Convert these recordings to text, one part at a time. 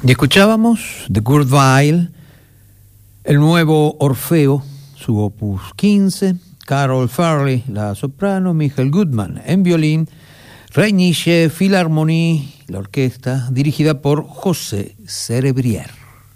Y escuchábamos de Kurt Weill el nuevo Orfeo, su opus 15, Carol Farley, la soprano, Michael Goodman en violín, Rheinische Philharmonie, la orquesta, dirigida por José Cerebrier.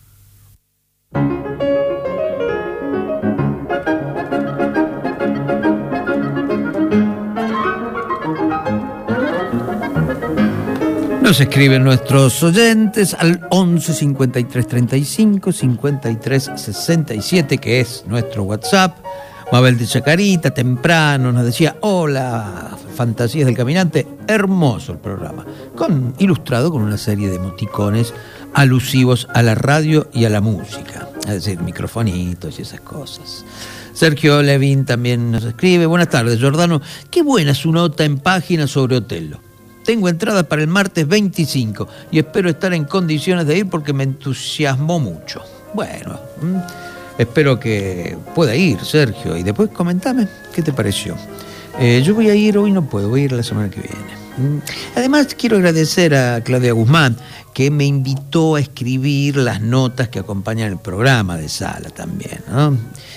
Nos escriben nuestros oyentes al 11 53 35 53 67, que es nuestro WhatsApp. Mabel de Chacarita, temprano, nos decía: hola, Fantasías del Caminante, hermoso el programa, ilustrado con una serie de emoticones alusivos a la radio y a la música, es decir, microfonitos y esas cosas. Sergio Levin también nos escribe: buenas tardes, Giordano, qué buena su nota en página sobre Otello. Tengo entradas para el martes 25 y espero estar en condiciones de ir porque me entusiasmó mucho. Bueno, espero que pueda ir, Sergio, y después comentame qué te pareció. Yo voy a ir, hoy no puedo, voy a ir la semana que viene. Además, quiero agradecer a Claudia Guzmán, que me invitó a escribir las notas que acompañan el programa de Sala también, ¿no?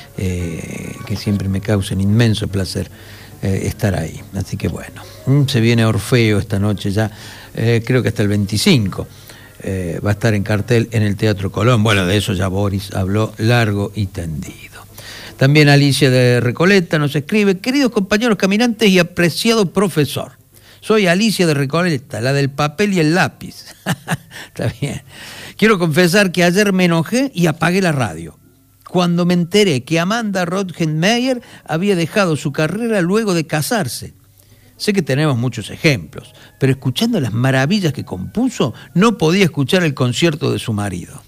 Que siempre me causan inmenso placer estar ahí. Así que bueno, se viene Orfeo esta noche ya, creo que hasta el 25. Va a estar en cartel en el Teatro Colón. Bueno, de eso ya Boris habló largo y tendido. También Alicia de Recoleta nos escribe: queridos compañeros caminantes y apreciado profesor, soy Alicia de Recoleta, la del papel y el lápiz. Está bien. Quiero confesar que ayer me enojé y apagué la radio cuando me enteré que Amanda Rothenmeier había dejado su carrera luego de casarse. Sé que tenemos muchos ejemplos, pero escuchando las maravillas que compuso, no podía escuchar el concierto de su marido.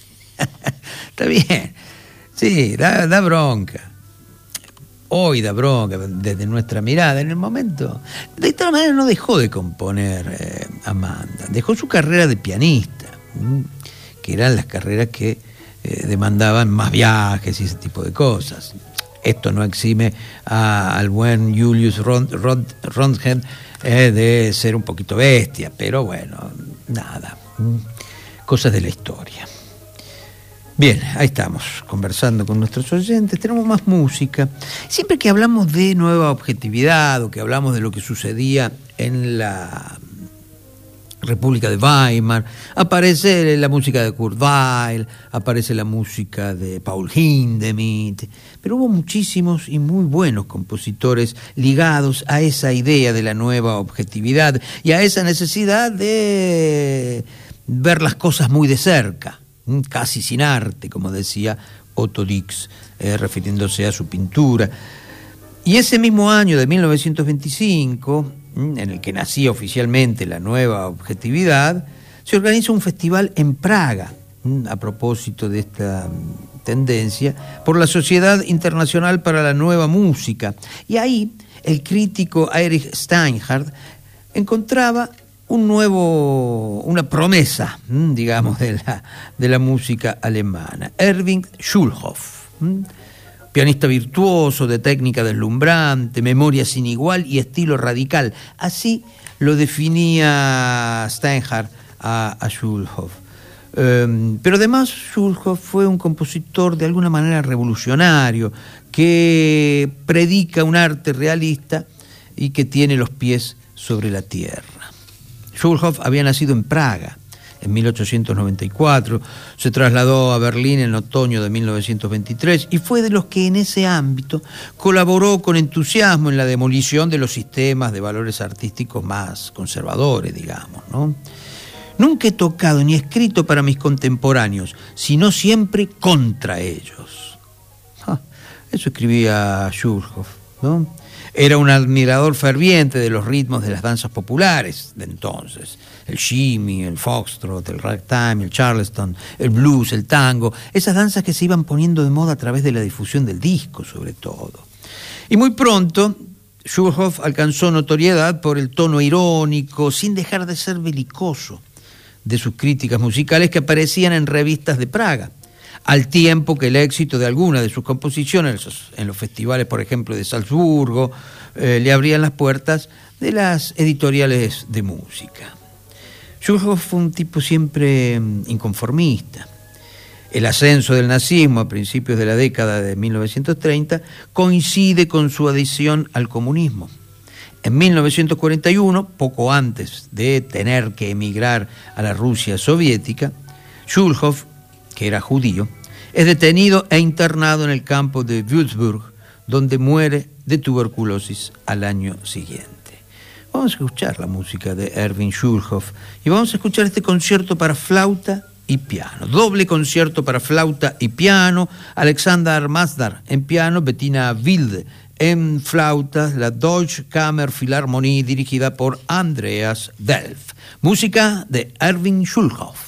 Está bien, sí, da bronca. Hoy da bronca desde nuestra mirada. En el momento, de todas maneras, no dejó de componer Amanda. Dejó su carrera de pianista, que eran las carreras que demandaban más viajes y ese tipo de cosas. Esto no exime al buen Julius Röntgen de ser un poquito bestia, pero bueno, nada, cosas de la historia. Bien, ahí estamos, conversando con nuestros oyentes, tenemos más música. Siempre que hablamos de nueva objetividad o que hablamos de lo que sucedía en la República de Weimar, aparece la música de Kurt Weill, aparece la música de Paul Hindemith, pero hubo muchísimos y muy buenos compositores ligados a esa idea de la nueva objetividad y a esa necesidad de ver las cosas muy de cerca, casi sin arte, como decía Otto Dix, refiriéndose a su pintura. Y ese mismo año de 1925, en el que nacía oficialmente la nueva objetividad, se organiza un festival en Praga, a propósito de esta tendencia, por la Sociedad Internacional para la Nueva Música. Y ahí el crítico Erich Steinhardt encontraba una promesa, digamos, de la música alemana. Erwin Schulhoff, pianista virtuoso, de técnica deslumbrante, memoria sin igual y estilo radical. Así lo definía Steinhardt a Schulhoff. Pero además Schulhoff fue un compositor de alguna manera revolucionario, que predica un arte realista y que tiene los pies sobre la tierra. Schulhoff había nacido en Praga en 1894, se trasladó a Berlín en otoño de 1923 y fue de los que en ese ámbito colaboró con entusiasmo en la demolición de los sistemas de valores artísticos más conservadores, digamos, ¿no? Nunca he tocado ni escrito para mis contemporáneos, sino siempre contra ellos. Eso escribía Schulhoff, ¿no? Era un admirador ferviente de los ritmos de las danzas populares de entonces. El shimmy, el foxtrot, el ragtime, el charleston, el blues, el tango. Esas danzas que se iban poniendo de moda a través de la difusión del disco, sobre todo. Y muy pronto, Schulhoff alcanzó notoriedad por el tono irónico, sin dejar de ser belicoso, de sus críticas musicales que aparecían en revistas de Praga, al tiempo que el éxito de algunas de sus composiciones en los festivales, por ejemplo, de Salzburgo, le abrían las puertas de las editoriales de música. Schulhoff fue un tipo siempre inconformista. El ascenso del nazismo a principios de la década de 1930 coincide con su adhesión al comunismo. En 1941, poco antes de tener que emigrar a la Rusia soviética, Schulhoff, que era judío, es detenido e internado en el campo de Würzburg, donde muere de tuberculosis al año siguiente. Vamos a escuchar la música de Erwin Schulhoff y vamos a escuchar este concierto para flauta y piano, doble concierto para flauta y piano, Alexander Masdar en piano, Bettina Wilde en flauta, la Deutsche Kammerphilharmonie dirigida por Andreas Delf. Música de Erwin Schulhoff.